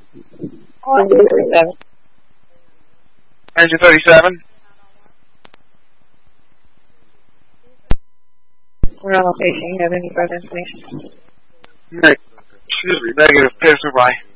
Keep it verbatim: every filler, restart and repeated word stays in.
Engine thirty-seven. Engine thirty-seven. We're on location. You have any further information? Ne- excuse me, negative. Pass me by.